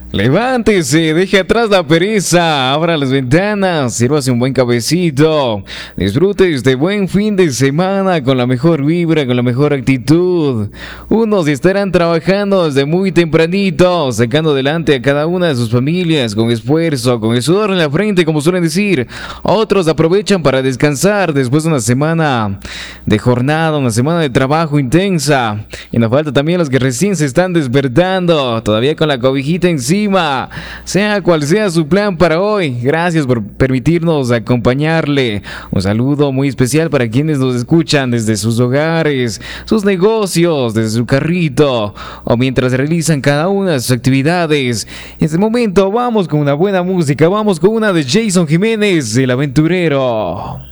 Levántese, deje atrás la pereza, abra las ventanas, sírvase un buen cafecito, disfrute este buen fin de semana con la mejor vibra, con la mejor actitud. Unos estarán trabajando desde muy tempranito, sacando adelante a cada una de sus familias con esfuerzo, con el sudor en la frente, como suelen decir. Otros aprovechan para descansar después de una semana de jornada, una semana de trabajo intensa. Y nos falta también los que recién se están despertando, todavía con la cobijita encima. Sea cual sea su plan para hoy, gracias por permitirnos acompañarle. Un saludo muy especial para quienes nos escuchan desde sus hogares, sus negocios, desde su carrito o mientras realizan cada una de sus actividades. En este momento vamos con una buena música, vamos con una de Jason Jiménez, el aventurero.